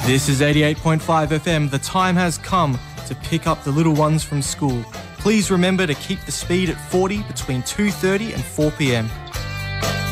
This is 88.5 FM. The time has come to pick up the little ones from school. Please remember to keep the speed at 40 between 2:30 and 4 p.m.